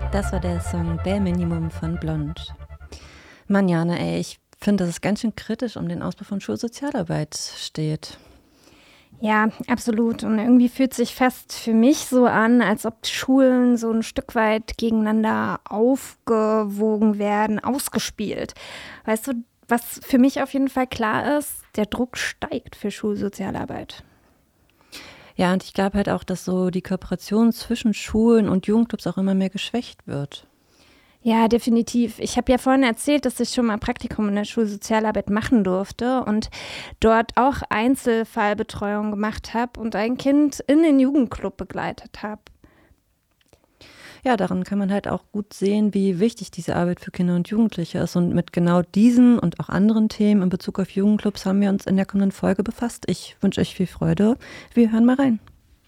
Das war der Song Bare Minimum von Blond. Mann, Jana, ey, ich finde, dass es ganz schön kritisch um den Ausbau von Schulsozialarbeit steht. Ja, absolut. Und irgendwie fühlt sich fast für mich so an, als ob Schulen so ein Stück weit gegeneinander aufgewogen werden, ausgespielt. Weißt du, was für mich auf jeden Fall klar ist, der Druck steigt für Schulsozialarbeit. Ja, und ich glaube halt auch, dass so die Kooperation zwischen Schulen und Jugendclubs auch immer mehr geschwächt wird. Ja, definitiv. Ich habe ja vorhin erzählt, dass ich schon mal Praktikum in der Schulsozialarbeit machen durfte und dort auch Einzelfallbetreuung gemacht habe und ein Kind in den Jugendclub begleitet habe. Ja, daran kann man halt auch gut sehen, wie wichtig diese Arbeit für Kinder und Jugendliche ist. Und mit genau diesen und auch anderen Themen in Bezug auf Jugendclubs haben wir uns in der kommenden Folge befasst. Ich wünsche euch viel Freude. Wir hören mal rein.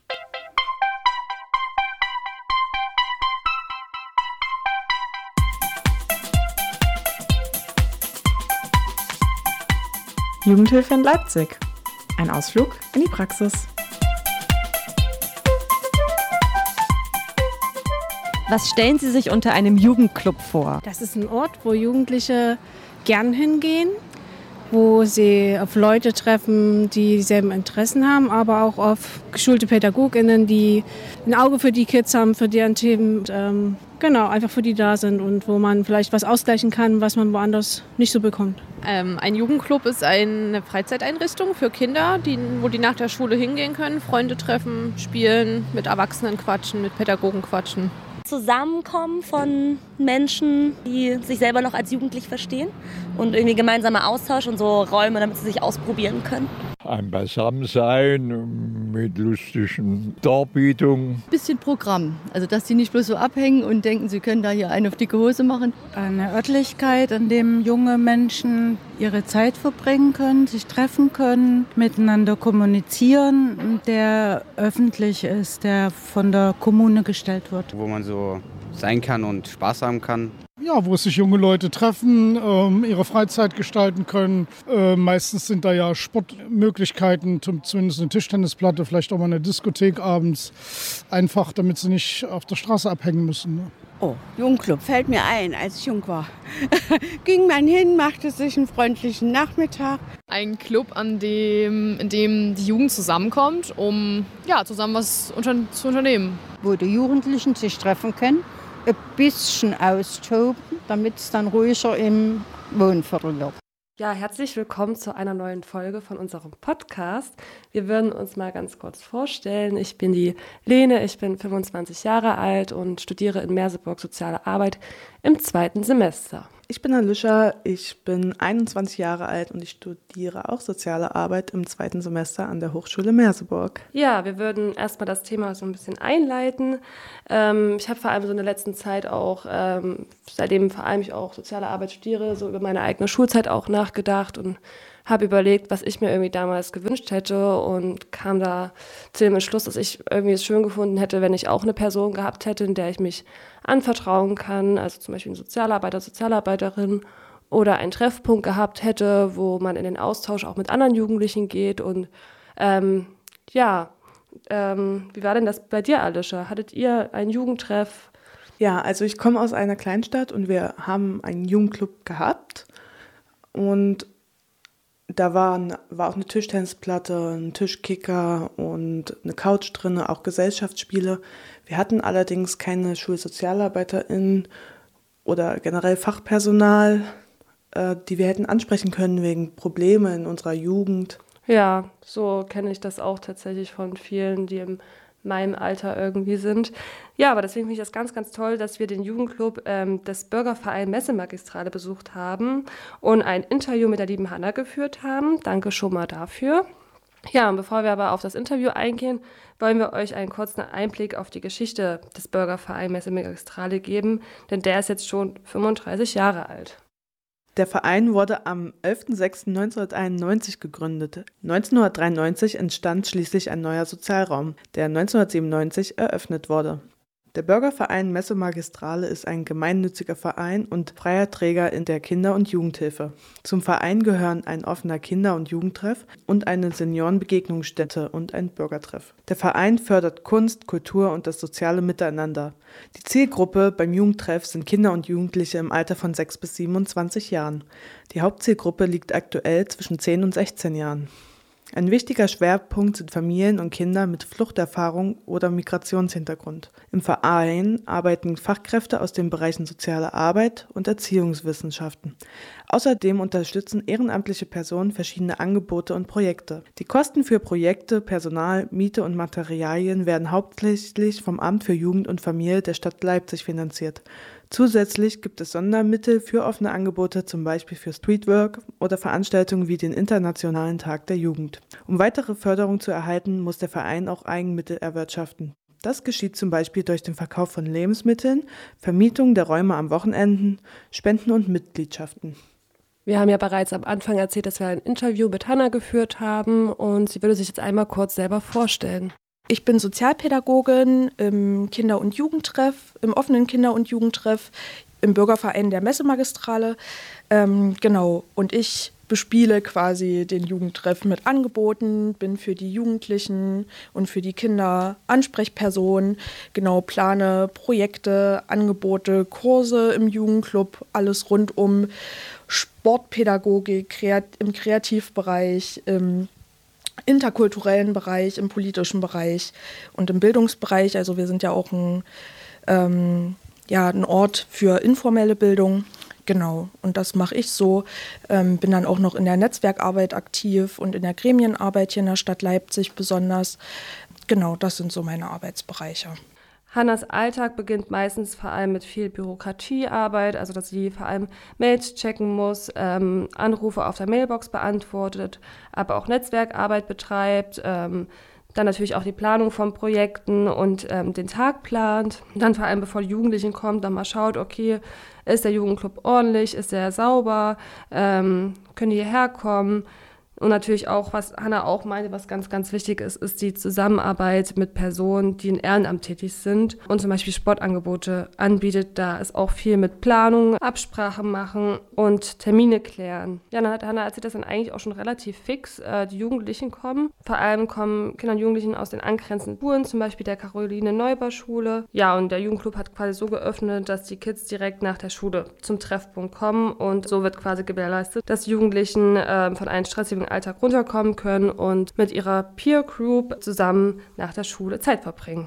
Jugendhilfe in Leipzig. Ein Ausflug in die Praxis. Was stellen Sie sich unter einem Jugendclub vor? Das ist ein Ort, wo Jugendliche gern hingehen, wo sie auf Leute treffen, die dieselben Interessen haben, aber auch auf geschulte PädagogInnen, die ein Auge für die Kids haben, für deren Themen, einfach für die da sind und wo man vielleicht was ausgleichen kann, was man woanders nicht so bekommt. Ein Jugendclub ist eine Freizeiteinrichtung für Kinder, wo die nach der Schule hingehen können, Freunde treffen, spielen, mit Erwachsenen quatschen, mit Pädagogen quatschen. Zusammenkommen von Menschen, die sich selber noch als jugendlich verstehen und irgendwie gemeinsamer Austausch und so Räume, damit sie sich ausprobieren können. Ein Beisammensein mit lustigen Darbietungen. Bisschen Programm, also dass die nicht bloß so abhängen und denken, sie können da hier eine auf dicke Hose machen. Eine Örtlichkeit, in dem junge Menschen ihre Zeit verbringen können, sich treffen können, miteinander kommunizieren, der öffentlich ist, der von der Kommune gestellt wird. Wo man so sein kann und Spaß haben kann. Ja, wo sich junge Leute treffen, ihre Freizeit gestalten können. Meistens sind da ja Sportmöglichkeiten, zumindest eine Tischtennisplatte, vielleicht auch mal eine Diskothek abends. Einfach, damit sie nicht auf der Straße abhängen müssen. Ne? Oh, Jugendclub fällt mir ein, als ich jung war. Ging man hin, machte sich einen freundlichen Nachmittag. Ein Club, in dem die Jugend zusammenkommt, um zusammen was zu unternehmen. Wo die Jugendlichen sich treffen können, ein bisschen austoben, damit es dann ruhiger im Wohnviertel wird. Ja, herzlich willkommen zu einer neuen Folge von unserem Podcast. Wir würden uns mal ganz kurz vorstellen. Ich bin die Lene, ich bin 25 Jahre alt und studiere in Merseburg Soziale Arbeit im 2. Semester. Ich bin Alicia, ich bin 21 Jahre alt und ich studiere auch Soziale Arbeit im 2. Semester an der Hochschule Merseburg. Ja, wir würden erstmal das Thema so ein bisschen einleiten. Ich habe vor allem so in der letzten Zeit auch, seitdem vor allem ich auch Soziale Arbeit studiere, so über meine eigene Schulzeit auch nachgedacht und habe überlegt, was ich mir irgendwie damals gewünscht hätte und kam da zu dem Entschluss, dass ich irgendwie es schön gefunden hätte, wenn ich auch eine Person gehabt hätte, in der ich mich anvertrauen kann, also zum Beispiel ein Sozialarbeiter, Sozialarbeiterin oder einen Treffpunkt gehabt hätte, wo man in den Austausch auch mit anderen Jugendlichen geht und wie war denn das bei dir, Alicia? Hattet ihr einen Jugendtreff? Ja, also ich komme aus einer Kleinstadt und wir haben einen Jugendclub gehabt und da war auch eine Tischtennisplatte, ein Tischkicker und eine Couch drin, auch Gesellschaftsspiele. Wir hatten allerdings keine SchulsozialarbeiterInnen oder generell Fachpersonal, die wir hätten ansprechen können wegen Probleme in unserer Jugend. Ja, so kenne ich das auch tatsächlich von vielen, die in meinem Alter irgendwie sind. Ja, aber deswegen finde ich das ganz, ganz toll, dass wir den Jugendclub des Bürgerverein Messemagistrale besucht haben und ein Interview mit der lieben Hanna geführt haben. Danke schon mal dafür. Ja, und bevor wir aber auf das Interview eingehen, wollen wir euch einen kurzen Einblick auf die Geschichte des Bürgervereins Messemagistrale geben, denn der ist jetzt schon 35 Jahre alt. Der Verein wurde am 11.06.1991 gegründet. 1993 entstand schließlich ein neuer Sozialraum, der 1997 eröffnet wurde. Der Bürgerverein Messe Magistrale ist ein gemeinnütziger Verein und freier Träger in der Kinder- und Jugendhilfe. Zum Verein gehören ein offener Kinder- und Jugendtreff und eine Seniorenbegegnungsstätte und ein Bürgertreff. Der Verein fördert Kunst, Kultur und das soziale Miteinander. Die Zielgruppe beim Jugendtreff sind Kinder und Jugendliche im Alter von 6 bis 27 Jahren. Die Hauptzielgruppe liegt aktuell zwischen 10 und 16 Jahren. Ein wichtiger Schwerpunkt sind Familien und Kinder mit Fluchterfahrung oder Migrationshintergrund. Im Verein arbeiten Fachkräfte aus den Bereichen soziale Arbeit und Erziehungswissenschaften. Außerdem unterstützen ehrenamtliche Personen verschiedene Angebote und Projekte. Die Kosten für Projekte, Personal, Miete und Materialien werden hauptsächlich vom Amt für Jugend und Familie der Stadt Leipzig finanziert. Zusätzlich gibt es Sondermittel für offene Angebote, zum Beispiel für Streetwork oder Veranstaltungen wie den Internationalen Tag der Jugend. Um weitere Förderung zu erhalten, muss der Verein auch Eigenmittel erwirtschaften. Das geschieht zum Beispiel durch den Verkauf von Lebensmitteln, Vermietung der Räume am Wochenenden, Spenden und Mitgliedschaften. Wir haben ja bereits am Anfang erzählt, dass wir ein Interview mit Hanna geführt haben und sie würde sich jetzt einmal kurz selber vorstellen. Ich bin Sozialpädagogin im Kinder- und Jugendtreff, im offenen Kinder- und Jugendtreff, im Bürgerverein der Messe Magistrale. Und ich bespiele quasi den Jugendtreff mit Angeboten, bin für die Jugendlichen und für die Kinder Ansprechperson, plane Projekte, Angebote, Kurse im Jugendclub, alles rund um Sportpädagogik, im Kreativbereich, im interkulturellen Bereich, im politischen Bereich und im Bildungsbereich. Also wir sind ja auch ein Ort für informelle Bildung. Genau, und das mache ich so. Bin dann auch noch in der Netzwerkarbeit aktiv und in der Gremienarbeit hier in der Stadt Leipzig besonders. Genau, das sind so meine Arbeitsbereiche. Hannas Alltag beginnt meistens vor allem mit viel Bürokratiearbeit, also dass sie vor allem Mails checken muss, Anrufe auf der Mailbox beantwortet, aber auch Netzwerkarbeit betreibt, dann natürlich auch die Planung von Projekten und den Tag plant. Dann vor allem, bevor die Jugendlichen kommen, dann mal schaut, okay, ist der Jugendclub ordentlich, ist er sauber, können die hierher kommen? Und natürlich auch, was Hanna auch meinte, was ganz, ganz wichtig ist, ist die Zusammenarbeit mit Personen, die in Ehrenamt tätig sind und zum Beispiel Sportangebote anbietet. Da ist auch viel mit Planung, Absprache machen und Termine klären. Ja, dann hat Hanna erzählt, dass dann eigentlich auch schon relativ fix die Jugendlichen kommen. Vor allem kommen Kinder und Jugendlichen aus den angrenzenden Schulen, zum Beispiel der Caroline-Neuber-Schule. Ja, und der Jugendclub hat quasi so geöffnet, dass die Kids direkt nach der Schule zum Treffpunkt kommen und so wird quasi gewährleistet, dass die Jugendlichen von einem stressigen Alltag runterkommen können und mit ihrer Peer Group zusammen nach der Schule Zeit verbringen.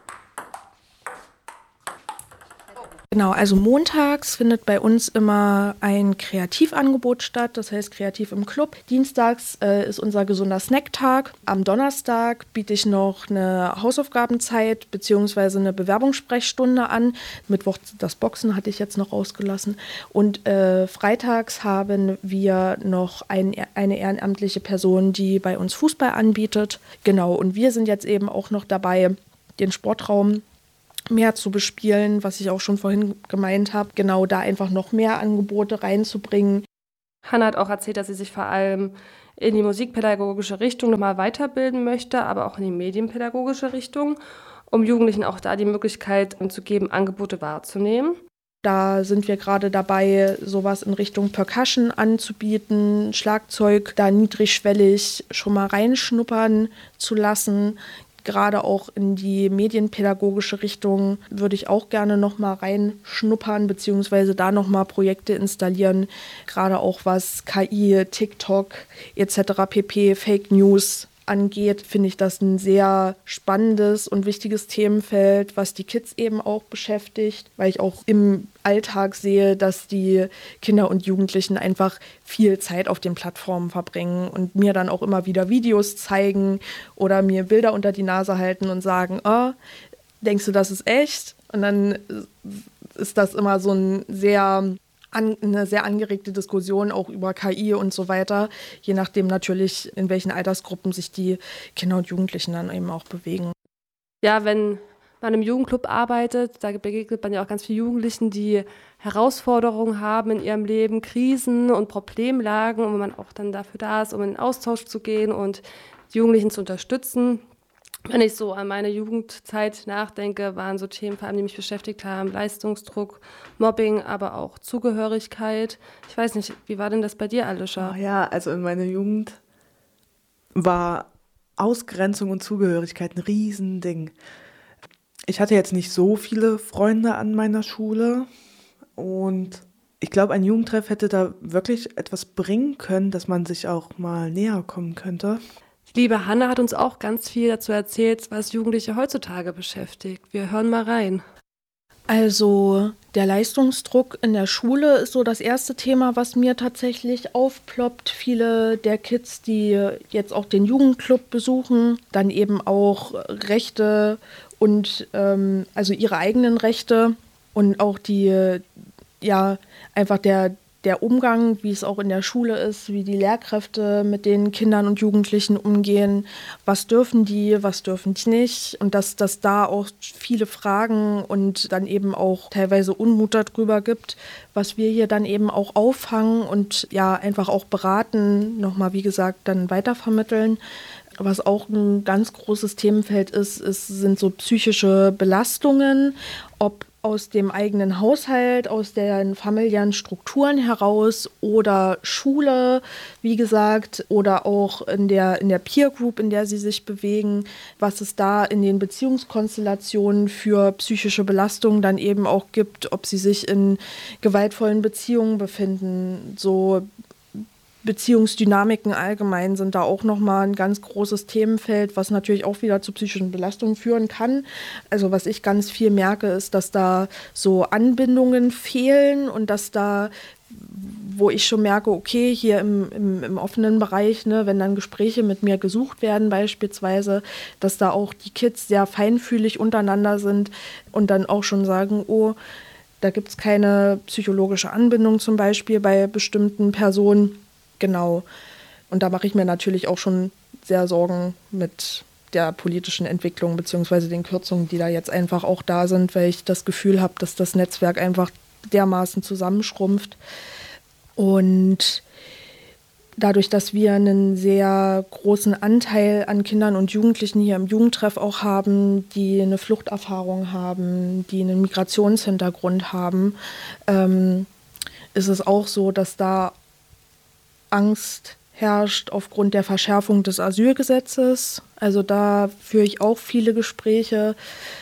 Genau, also montags findet bei uns immer ein Kreativangebot statt, das heißt Kreativ im Club. Dienstags ist unser gesunder Snacktag. Am Donnerstag biete ich noch eine Hausaufgabenzeit bzw. eine Bewerbungssprechstunde an. Mittwoch das Boxen hatte ich jetzt noch rausgelassen. Und freitags haben wir noch eine ehrenamtliche Person, die bei uns Fußball anbietet. Genau, und wir sind jetzt eben auch noch dabei, den Sportraum mehr zu bespielen, was ich auch schon vorhin gemeint habe, genau da einfach noch mehr Angebote reinzubringen. Hanna hat auch erzählt, dass sie sich vor allem in die musikpädagogische Richtung nochmal weiterbilden möchte, aber auch in die medienpädagogische Richtung, um Jugendlichen auch da die Möglichkeit zu geben, Angebote wahrzunehmen. Da sind wir gerade dabei, sowas in Richtung Percussion anzubieten, Schlagzeug da niedrigschwellig schon mal reinschnuppern zu lassen. Gerade auch in die medienpädagogische Richtung würde ich auch gerne noch mal reinschnuppern, beziehungsweise da noch mal Projekte installieren. Gerade auch was KI, TikTok etc. pp. Fake News angeht, finde ich das ein sehr spannendes und wichtiges Themenfeld, was die Kids eben auch beschäftigt, weil ich auch im Alltag sehe, dass die Kinder und Jugendlichen einfach viel Zeit auf den Plattformen verbringen und mir dann auch immer wieder Videos zeigen oder mir Bilder unter die Nase halten und sagen, oh, denkst du, das ist echt? Und dann ist das immer so eine sehr angeregte Diskussion auch über KI und so weiter, je nachdem natürlich, in welchen Altersgruppen sich die Kinder und Jugendlichen dann eben auch bewegen. Ja, wenn man im Jugendclub arbeitet, da begegnet man ja auch ganz vielen Jugendlichen, die Herausforderungen haben in ihrem Leben, Krisen und Problemlagen, und wenn man auch dann dafür da ist, um in den Austausch zu gehen und die Jugendlichen zu unterstützen. Wenn ich so an meine Jugendzeit nachdenke, waren so Themen vor allem, die mich beschäftigt haben, Leistungsdruck, Mobbing, aber auch Zugehörigkeit. Ich weiß nicht, wie war denn das bei dir, Alicia? Ja, also in meiner Jugend war Ausgrenzung und Zugehörigkeit ein Riesending. Ich hatte jetzt nicht so viele Freunde an meiner Schule und ich glaube, ein Jugendtreff hätte da wirklich etwas bringen können, dass man sich auch mal näher kommen könnte. Die liebe Hanna hat uns auch ganz viel dazu erzählt, was Jugendliche heutzutage beschäftigt. Wir hören mal rein. Also der Leistungsdruck in der Schule ist so das erste Thema, was mir tatsächlich aufploppt. Viele der Kids, die jetzt auch den Jugendclub besuchen, dann eben auch Rechte und also ihre eigenen Rechte und auch die, ja, einfach der Umgang, wie es auch in der Schule ist, wie die Lehrkräfte mit den Kindern und Jugendlichen umgehen, was dürfen die nicht und dass da auch viele Fragen und dann eben auch teilweise Unmut darüber gibt, was wir hier dann eben auch auffangen und ja einfach auch beraten, nochmal wie gesagt dann weitervermitteln. Was auch ein ganz großes Themenfeld sind so psychische Belastungen, ob aus dem eigenen Haushalt, aus den familiären Strukturen heraus oder Schule, wie gesagt, oder auch in der Peer Group, in der sie sich bewegen, was es da in den Beziehungskonstellationen für psychische Belastungen dann eben auch gibt, ob sie sich in gewaltvollen Beziehungen befinden, so Beziehungsdynamiken allgemein sind da auch nochmal ein ganz großes Themenfeld, was natürlich auch wieder zu psychischen Belastungen führen kann. Also was ich ganz viel merke, ist, dass da so Anbindungen fehlen und dass da, wo ich schon merke, okay, hier im offenen Bereich, ne, wenn dann Gespräche mit mir gesucht werden beispielsweise, dass da auch die Kids sehr feinfühlig untereinander sind und dann auch schon sagen, oh, da gibt es keine psychologische Anbindung zum Beispiel bei bestimmten Personen. Genau. Und da mache ich mir natürlich auch schon sehr Sorgen mit der politischen Entwicklung beziehungsweise den Kürzungen, die da jetzt einfach auch da sind, weil ich das Gefühl habe, dass das Netzwerk einfach dermaßen zusammenschrumpft. Und dadurch, dass wir einen sehr großen Anteil an Kindern und Jugendlichen hier im Jugendtreff auch haben, die eine Fluchterfahrung haben, die einen Migrationshintergrund haben, ist es auch so, dass da Angst herrscht aufgrund der Verschärfung des Asylgesetzes. Also da führe ich auch viele Gespräche,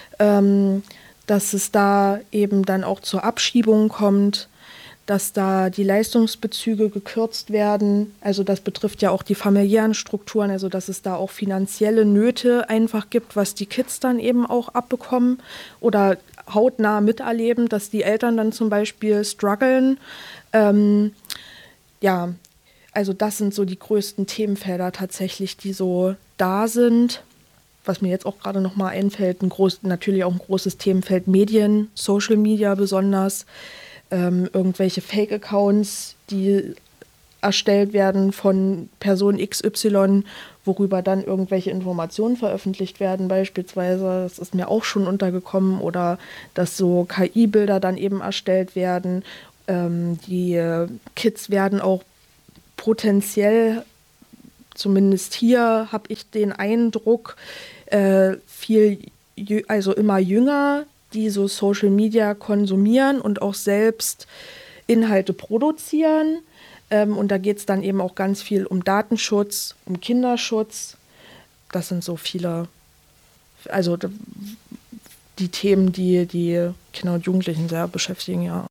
dass es da eben dann auch zur Abschiebung kommt, dass da die Leistungsbezüge gekürzt werden. Also das betrifft ja auch die familiären Strukturen, also dass es da auch finanzielle Nöte einfach gibt, was die Kids dann eben auch abbekommen oder hautnah miterleben, dass die Eltern dann zum Beispiel strugglen. Ja, also das sind so die größten Themenfelder tatsächlich, die so da sind. Was mir jetzt auch gerade nochmal einfällt, natürlich auch ein großes Themenfeld Medien, Social Media besonders, irgendwelche Fake-Accounts, die erstellt werden von Person XY, worüber dann irgendwelche Informationen veröffentlicht werden beispielsweise. Das ist mir auch schon untergekommen. Oder dass so KI-Bilder dann eben erstellt werden. Die Kids werden auch potenziell, zumindest hier habe ich den Eindruck, immer jünger, die so Social Media konsumieren und auch selbst Inhalte produzieren. Und da geht es dann eben auch ganz viel um Datenschutz, um Kinderschutz. Das sind so viele, also die Themen, die Kinder und Jugendlichen sehr beschäftigen, ja.